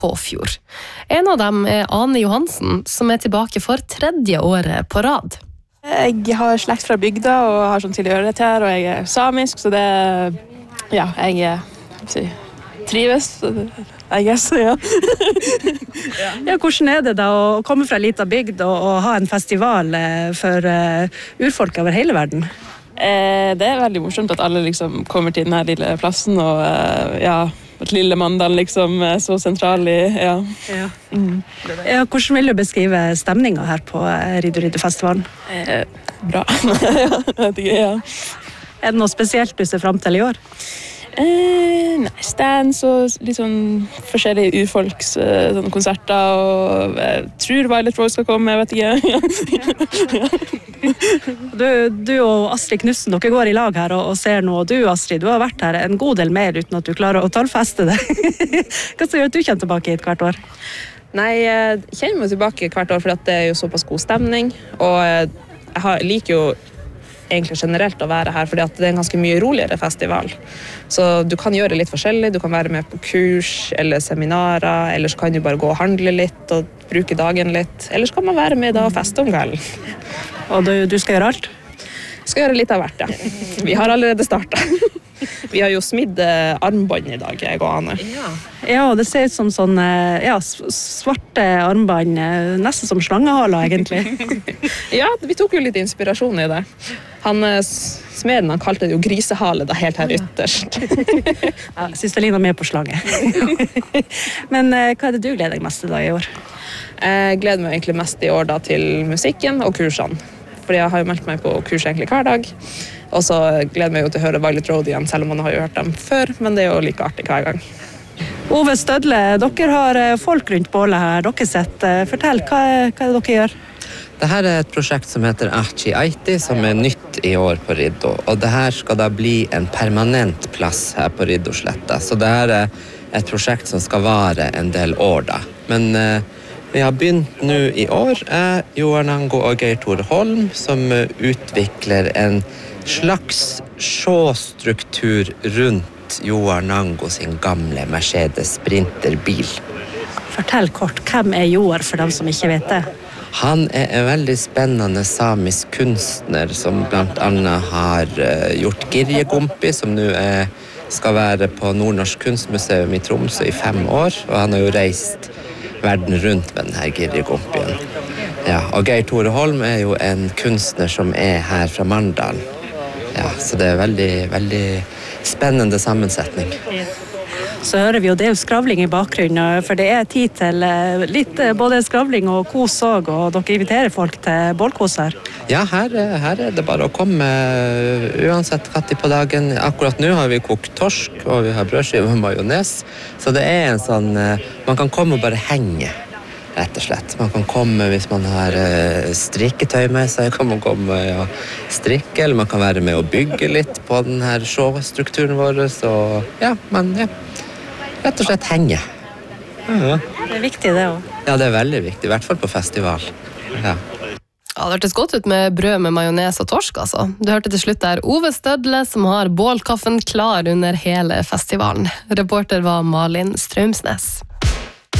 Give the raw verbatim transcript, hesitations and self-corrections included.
Håfjord. En av dem er Ane Johansen, som er tilbake for tredje året på rad. Jeg har slekt fra bygda og har sånn tilhørighet her, og jeg er samisk, så det ja, jeg, jeg trives, I guess, ja. Ja, hvordan er det da å komme fra lita bygd og, og ha en festival for uh, urfolk over hele verden? Eh, det er veldig morsomt at alle liksom kommer til denne lille plassen, og uh, ja, at lille Mandal liksom er så sentral i, ja. Ja. Mm. Ja, hvordan vil du beskrive stemningen her på Riddu Riddu-festivalen? Eh, bra. Ja, vet ikke, ja. Er det noe spesielt du ser frem til i år? Eh, nei, stands og litt sånn forskjellige urfolks uh, sånne konserter, og jeg tror Violet Rose skal komme, jeg vet ikke. Ja. Du, du og Astrid Knudsen, dere går i lag her og, og ser noe, og du Astrid, du har vært her en god del mer uten at du klarer å tallfeste det. Hva så gjør at du kommer tilbake hit hvert år? Nei, jeg kjenner meg tilbake hvert år, for det er jo såpass god stemning, og jeg har, liker jo egentlig generelt å være her, fordi at det er en ganske mye roligere festival. Så du kan gjøre litt forskjellig, du kan være med på kurs eller seminarer, eller så kan du bare gå og handle litt og bruke dagen litt, eller så kan man være med da og feste om kvelden. Og du, du skal gjøre alt? Skal gjøre litt av hvert, ja. Vi har allerede startet. Vi har jo smidd armbånd i dag, jeg og Ane. Ja. Ja, det ser ut som sånn, ja, svarte armbånd, nesten som slangehaler egentlig. Ja, vi tok jo litt inspirasjon i det. Han, smeden, han kalte det jo grisehale da, helt her ytterst. Ja, jeg synes det ligner mer på slange. Men hva er det du gleder deg mest til da i år? Jeg gleder meg egentlig mest i år da til musikken og kursene. Fordi jeg har jo meldt meg på kurs egentlig hver dag. Og så gleder jeg meg jo til å høre Violet Road igjen, selv om man har jo hørt dem før, men det er jo like artig hver gang. Ove Stødle, dere har folk rundt bålet her, dere sett. Fortell, hva, hva er det dere gjør? Dette er et prosjekt som heter Achi Aiti, som er nytt i år på Riddu. Og dette skal da bli en permanent plass her på Riddusletta. Så dette er et prosjekt som skal vare en del år da. Men eh, vi har begynt nå i år, er Joar Nango og Geir Tore Holm, som utvikler en slags sjåstruktur rundt Joar Nango sin gamle Mercedes Sprinter-bil. Fortell kort, hvem er Joar for dem som ikke vet det? Han er en veldig spennende samisk kunstner som blant annet har gjort Girjegompi, som nå er, skal være på Nordnorsk kunstmuseum i Tromsø i fem år, og han har jo reist verden rundt med denne Girjegompien. Ja, og Geir Tore Holm er jo en kunstner som er her fra Mandal. Ja, så det er veldig, veldig spennende sammensetning. Så hører vi jo det er jo skravling i bakgrunnen, for det er tid til litt både skravling og kos også, og dere inviterer folk til bålkos her. Ja, her, her er det bare å komme uansett hva tid på dagen. Akkurat nå har vi kokt torsk, og vi har brødskive og majones, så det er en sånn, man kan komme og bare henge, rett og slett. Man kan komme hvis man har strikketøy med seg, kan man komme og strikke, eller man kan være med og bygge litt på denne showstrukturen vår, så ja, man, ja. Rett og slett henge. Ja. Det er viktig det også. Ja, det er veldig viktig, i hvert fall på festival. Ja. Ja, det hørtes godt ut med brød med majones og torsk, altså. Du hørte til slutt der Ove Stødle, som har bålkaffen klar under hele festivalen. Reporter var Malin Strømsnes.